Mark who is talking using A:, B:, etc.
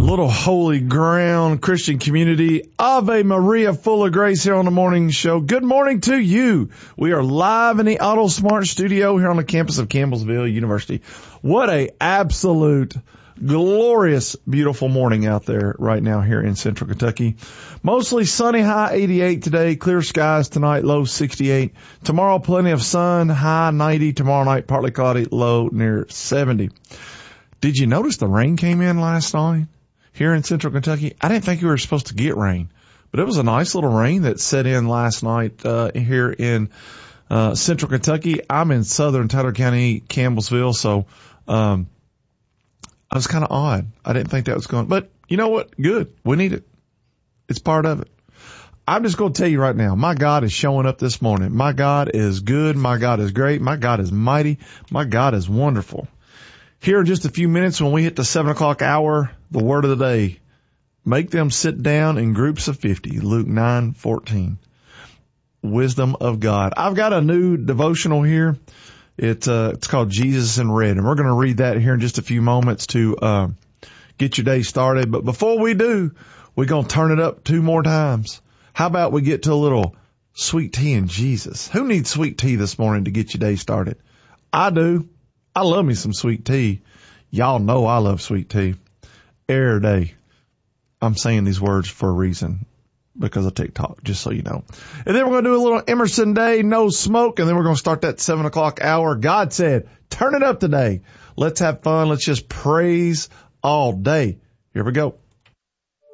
A: little holy ground Christian community. Ave Maria, full of grace here on the morning show. Good morning to you. We are live in the Auto Smart studio here on the campus of Campbellsville University. What a absolute glorious, beautiful morning out there right now here in central Kentucky. Mostly sunny, high 88 today. Clear skies tonight, low 68. Tomorrow, plenty of sun, high 90. Tomorrow night, partly cloudy, low near 70. Did you notice the rain came in last night here in central Kentucky? I didn't think we were supposed to get rain, but it was a nice little rain that set in last night here in central Kentucky. I'm in southern Tyler County, Campbellsville, so I was kind of odd. I didn't think that was going, but you know what? Good. We need it. It's part of it. I'm just going to tell you right now, my God is showing up this morning. My God is good. My God is great. My God is mighty. My God is wonderful. Here in just a few minutes when we hit the 7 o'clock hour, the word of the day, make them sit down in groups of 50, Luke 9:14. Wisdom of God. I've got a new devotional here. It's called Jesus in Red, and we're going to read that here in just a few moments to get your day started. But before we do, we're going to turn it up 2 more times. How about we get to a little sweet tea and Jesus? Who needs sweet tea this morning to get your day started? I do. I love me some sweet tea. Y'all know I love sweet tea. Every day. I'm saying these words for a reason because of TikTok, just so you know. And then we're going to do a little Emerson Day, no smoke, and then we're going to start that 7 o'clock hour. God said, turn it up today. Let's have fun. Let's just praise all day. Here we go.